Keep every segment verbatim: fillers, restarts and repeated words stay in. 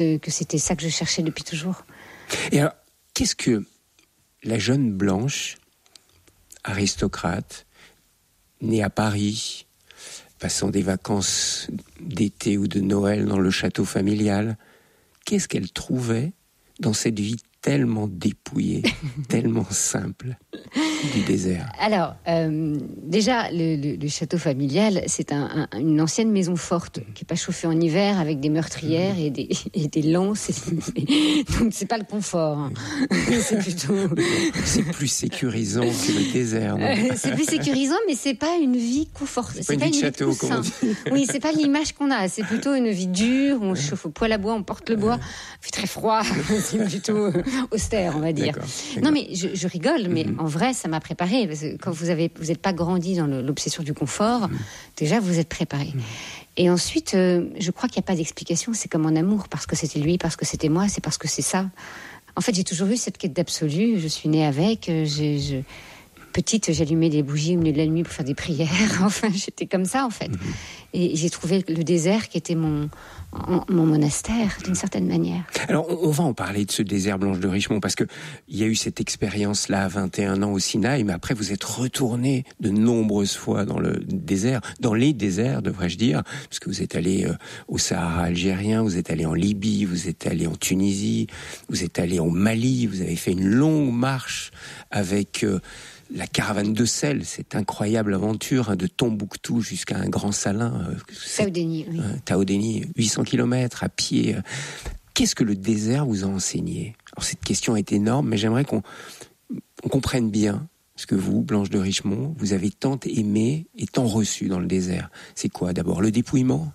euh, que c'était ça que je cherchais depuis toujours. Et alors, qu'est-ce que la jeune Blanche, aristocrate, née à Paris, passant des vacances d'été ou de Noël dans le château familial, qu'est-ce qu'elle trouvait dans cette vie tellement dépouillée, tellement simple du désert? Alors, euh, déjà, le, le, le château familial, c'est un, un, une ancienne maison forte qui n'est pas chauffée en hiver avec des meurtrières et des, et des lances. Et, donc, c'est pas le confort. Hein. C'est plutôt... C'est plus sécurisant que le désert. Euh, c'est plus sécurisant, mais c'est pas une vie confortable. C'est, c'est pas une vie de château, comme on dit. Oui, c'est pas l'image qu'on a. C'est plutôt une vie dure. On chauffe au poêle à bois, on porte le bois. Il fait très froid. C'est plutôt austère, on va dire. D'accord, d'accord. Non, mais je, je rigole, mais mm-hmm. en vrai, ça m'a préparé. Parce que quand vous avez, vous n'êtes pas grandi dans le, l'obsession du confort, mm-hmm. déjà, vous êtes préparé. Mm-hmm. Et ensuite, euh, je crois qu'il n'y a pas d'explication. C'est comme en amour, parce que c'était lui, parce que c'était moi, c'est parce que c'est ça. En fait, j'ai toujours eu cette quête d'absolu. Je suis née avec. J'ai, je... Petite, j'allumais des bougies au milieu de la nuit pour faire des prières. Enfin, j'étais comme ça, en fait. Mm-hmm. Et j'ai trouvé le désert qui était mon, mon monastère, d'une certaine manière. Alors, on, on va en parler de ce désert, Blanche de Richemont, parce que il y a eu cette expérience-là à vingt et un ans au Sinaï, mais après, vous êtes retournée de nombreuses fois dans le désert, dans les déserts, devrais-je dire, parce que vous êtes allée euh, au Sahara algérien, vous êtes allée en Libye, vous êtes allée en Tunisie, vous êtes allée au Mali, vous avez fait une longue marche avec... Euh, la caravane de sel, cette incroyable aventure hein, de Tombouctou jusqu'à un grand salin. Euh, Taoudéni, oui. Euh, Taoudéni, huit cents kilomètres à pied. Euh. Qu'est-ce que le désert vous a enseigné? Alors cette question est énorme, mais j'aimerais qu'on on comprenne bien ce que vous, Blanche de Richemont, vous avez tant aimé et tant reçu dans le désert. C'est quoi d'abord? Le dépouillement?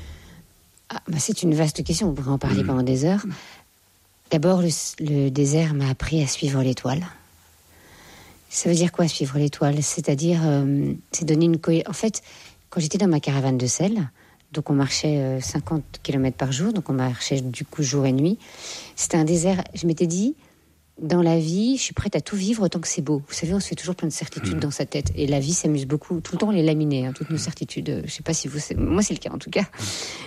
Ah, bah c'est une vaste question, on pourrait en parler mmh. pendant des heures. Mmh. D'abord, le, le désert m'a appris à suivre l'étoile. Ça veut dire quoi, suivre l'étoile? C'est-à-dire, euh, c'est donner une cohérence. En fait, quand j'étais dans ma caravane de sel, donc on marchait euh, cinquante kilomètres par jour, donc on marchait du coup jour et nuit. C'était un désert. Je m'étais dit, dans la vie, je suis prête à tout vivre tant que c'est beau. Vous savez, on se fait toujours plein de certitudes mmh. dans sa tête. Et la vie s'amuse beaucoup. Tout le temps, on les laminait, hein, toutes nos certitudes. Je sais pas si vous... Moi, c'est le cas, en tout cas.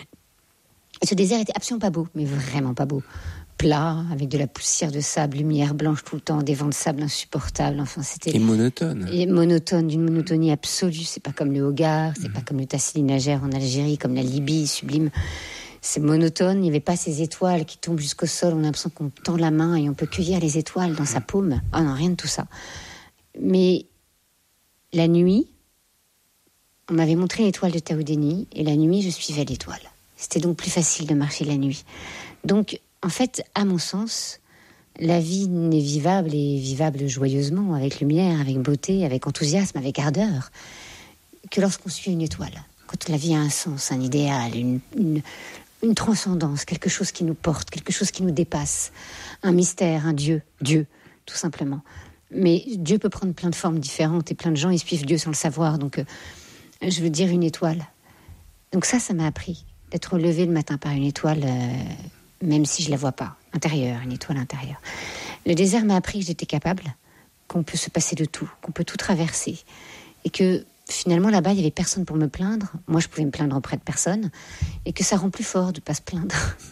Et ce désert était absolument pas beau, mais vraiment pas beau. Plat, avec de la poussière de sable, lumière blanche tout le temps, des vents de sable insupportables. Enfin, c'était... Et monotone. Et monotone, d'une monotonie absolue. C'est pas comme le Hogar, c'est mmh. pas comme le Tassili Najer en Algérie, comme la Libye, sublime. C'est monotone, il n'y avait pas ces étoiles qui tombent jusqu'au sol. On a l'impression qu'on tend la main et on peut cueillir les étoiles dans sa paume. Ah non, rien de tout ça. Mais la nuit, on m'avait montré l'étoile de Taoudéni, et la nuit, je suivais l'étoile. C'était donc plus facile de marcher la nuit. Donc, en fait, à mon sens, la vie n'est vivable et vivable joyeusement, avec lumière, avec beauté, avec enthousiasme, avec ardeur, que lorsqu'on suit une étoile. Quand la vie a un sens, un idéal, une, une, une transcendance, quelque chose qui nous porte, quelque chose qui nous dépasse, un mystère, un Dieu, Dieu, tout simplement. Mais Dieu peut prendre plein de formes différentes et plein de gens ils suivent Dieu sans le savoir. Donc, euh, je veux dire une étoile. Donc ça, ça m'a appris d'être relevé le matin par une étoile... Euh, même si je ne la vois pas, intérieure, une étoile intérieure. Le désert m'a appris que j'étais capable, qu'on peut se passer de tout, qu'on peut tout traverser, et que finalement là-bas, il n'y avait personne pour me plaindre. Moi, je pouvais me plaindre auprès de personne, et que ça rend plus fort de ne pas se plaindre.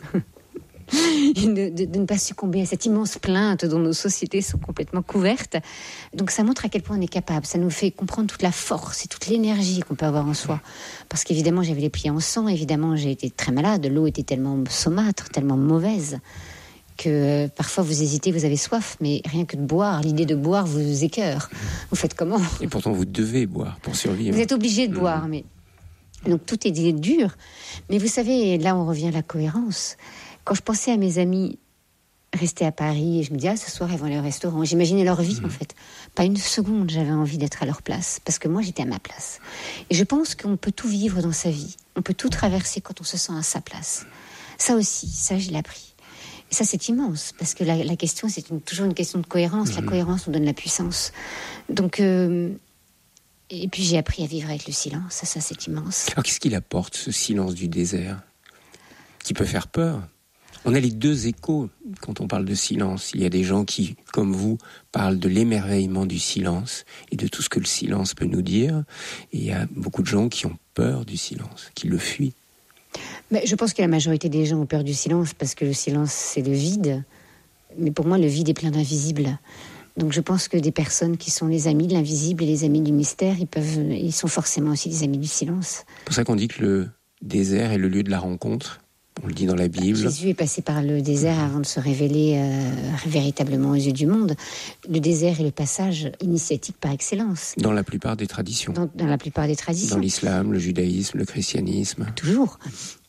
de, de, de ne pas succomber à cette immense plainte dont nos sociétés sont complètement couvertes. Donc ça montre à quel point on est capable. Ça nous fait comprendre toute la force et toute l'énergie qu'on peut avoir en soi. Parce qu'évidemment, j'avais les pieds en sang, évidemment, j'ai été très malade. L'eau était tellement saumâtre, tellement mauvaise, que euh, parfois vous hésitez, vous avez soif, mais rien que de boire, l'idée de boire vous écœure. Vous faites comment? Et pourtant, vous devez boire pour survivre. Vous êtes obligé de mmh. boire, mais... Donc tout est dur. Mais vous savez, là on revient à la cohérence. Quand je pensais à mes amis restés à Paris, et je me dis, ah, ce soir, ils vont aller au restaurant. J'imaginais leur vie, mmh. en fait. Pas une seconde, j'avais envie d'être à leur place, parce que moi, j'étais à ma place. Et je pense qu'on peut tout vivre dans sa vie. On peut tout traverser quand on se sent à sa place. Ça aussi, ça, je l'ai appris. Et ça, c'est immense, parce que la, la question, c'est une, toujours une question de cohérence. Mmh. La cohérence nous donne la puissance. Donc... Euh, et puis, j'ai appris à vivre avec le silence. Ça, ça, c'est immense. Alors, qu'est-ce qu'il apporte, ce silence du désert, qui peut faire peur? On a les deux échos quand on parle de silence. Il y a des gens qui, comme vous, parlent de l'émerveillement du silence et de tout ce que le silence peut nous dire. Et il y a beaucoup de gens qui ont peur du silence, qui le fuient. Mais je pense que la majorité des gens ont peur du silence parce que le silence, c'est le vide. Mais pour moi, le vide est plein d'invisibles. Donc je pense que des personnes qui sont les amis de l'invisible et les amis du mystère, ils, peuvent, ils sont forcément aussi des amis du silence. C'est pour ça qu'on dit que le désert est le lieu de la rencontre. On le dit dans la Bible. Jésus est passé par le désert avant de se révéler euh, véritablement aux yeux du monde. Le désert est le passage initiatique par excellence. Dans la plupart des traditions. Dans, dans la plupart des traditions. Dans l'islam, le judaïsme, le christianisme. Toujours. Pourquoi ?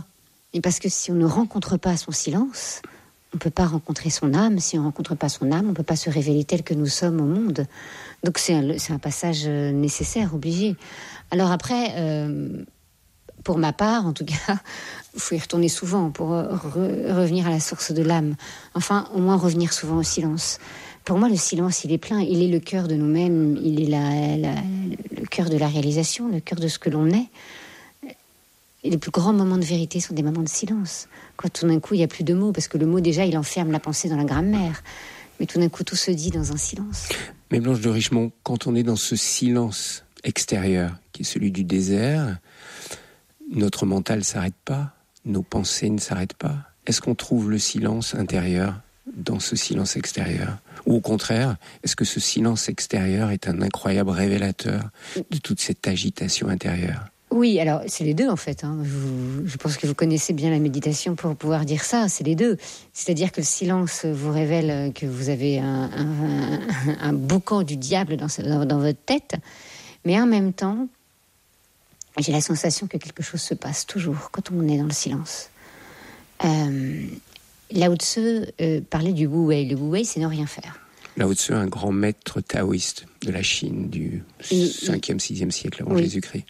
Et parce que si on ne rencontre pas son silence, on ne peut pas rencontrer son âme. Si on ne rencontre pas son âme, on ne peut pas se révéler tel que nous sommes au monde. Donc c'est un, c'est un passage nécessaire, obligé. Alors après... Euh, Pour ma part, en tout cas, il faut y retourner souvent pour re- revenir à la source de l'âme. Enfin, au moins revenir souvent au silence. Pour moi, le silence, il est plein. Il est le cœur de nous-mêmes. Il est la, la, le cœur de la réalisation, le cœur de ce que l'on est. Et les plus grands moments de vérité sont des moments de silence. Quand tout d'un coup, il n'y a plus de mots, parce que le mot, déjà, il enferme la pensée dans la grammaire. Mais tout d'un coup, tout se dit dans un silence. Mais Blanche de Richemont, quand on est dans ce silence extérieur, qui est celui du désert... Notre mental ne s'arrête pas, nos pensées ne s'arrêtent pas. Est-ce qu'on trouve le silence intérieur dans ce silence extérieur ? Ou au contraire, est-ce que ce silence extérieur est un incroyable révélateur de toute cette agitation intérieure ? Oui, alors c'est les deux en fait. Hein. Je, je pense que vous connaissez bien la méditation pour pouvoir dire ça, c'est les deux. C'est-à-dire que le silence vous révèle que vous avez un, un, un boucan du diable dans, dans, dans votre tête, mais en même temps, j'ai la sensation que quelque chose se passe toujours quand on est dans le silence. Euh, Lao Tzu euh, parlait du Wu Wei. Le Wu Wei, c'est ne rien faire. Lao Tzu, un grand maître taoïste de la Chine du cinquième, sixième siècle avant oui. Jésus-Christ.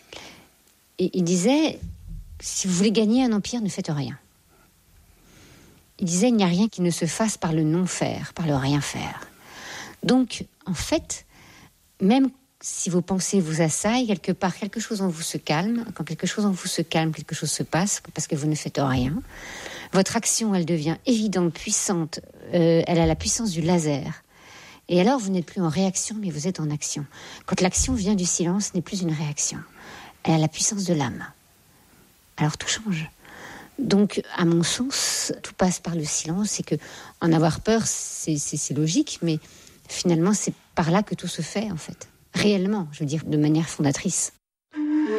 Et il disait, si vous voulez gagner un empire, ne faites rien. Il disait, il n'y a rien qui ne se fasse par le non-faire, par le rien-faire. Donc, en fait, même si vos pensées vous assaillent, quelque part, quelque chose en vous se calme. Quand quelque chose en vous se calme, quelque chose se passe, parce que vous ne faites rien. Votre action, elle devient évidente, puissante. Euh, elle a la puissance du laser. Et alors, vous n'êtes plus en réaction, mais vous êtes en action. Quand l'action vient du silence, ce n'est plus une réaction. Elle a la puissance de l'âme. Alors, tout change. Donc, à mon sens, tout passe par le silence. Et que en avoir peur, c'est, c'est, c'est logique, mais finalement, c'est par là que tout se fait, en fait. Réellement, je veux dire, de manière fondatrice.